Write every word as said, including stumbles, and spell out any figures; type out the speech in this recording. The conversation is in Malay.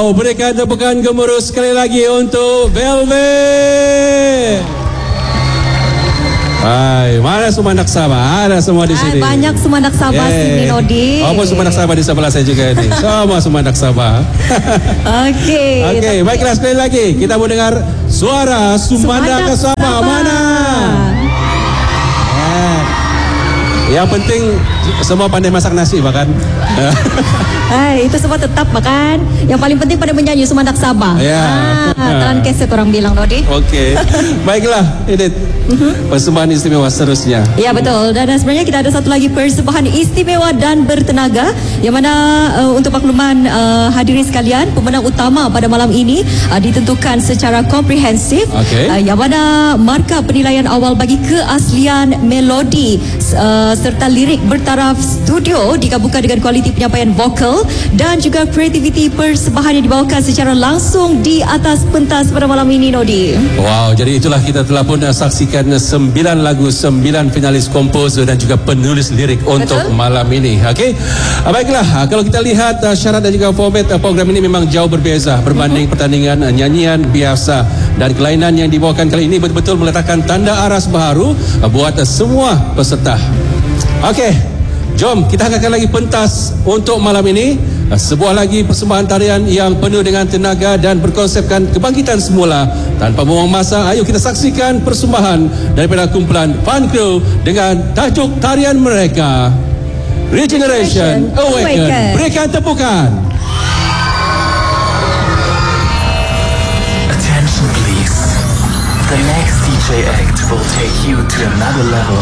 Wow, berikan tepukan gemuruh sekali lagi untuk Velvet. Hai, mana Sumandak Sabah? Ada semua di sini. Banyak Sumandak Sabah sini, Nodi. Apa Sumandak Sabah di sebelah saya juga ini? Semua Sumandak Sabah. Okey. Okey, baiklah sekali lagi kita mau dengar suara Sumandak Sabah. Sabah mana? Yang penting semua pandai masak nasi bahkan. Hai, itu semua tetap makan. Yang paling penting pada menyanyi Sumandak Sabah. Ya. Ah, telan keset orang bilang, Nodi. Okey. Baiklah, Edith. Uh-huh. Persembahan istimewa seterusnya. Ya, betul. Dan sebenarnya kita ada satu lagi persembahan istimewa dan bertenaga yang mana uh, untuk makluman uh, hadirin sekalian, pemenang utama pada malam ini uh, ditentukan secara komprehensif. Okay. Uh, yang mana markah penilaian awal bagi keaslian melodi uh, serta lirik bertaraf studio digabungkan dengan kualiti penyampaian vokal dan juga kreativiti persembahan yang dibawakan secara langsung di atas pentas pada malam ini, Nodi. Wow, jadi itulah kita telah pun uh, saksikan sembilan lagu, sembilan finalis komposer dan juga penulis lirik untuk Betul? malam ini. Okey. Uh, baiklah, uh, kalau kita lihat uh, syarat dan juga format uh, program ini memang jauh berbeza berbanding uh-huh. pertandingan uh, nyanyian biasa, dan kelainan yang dibawakan kali ini betul-betul meletakkan tanda aras baharu uh, buat uh, semua peserta. Okey, jom kita angkatkan lagi pentas untuk malam ini. Sebuah lagi persembahan tarian yang penuh dengan tenaga dan berkonsepkan kebangkitan semula. Tanpa buang masa, ayo kita saksikan persembahan daripada kumpulan Fun Crew dengan tajuk tarian mereka, Regeneration Awaken. Awaken. Berikan tepukan. Attention please. The next D J act will take you to another level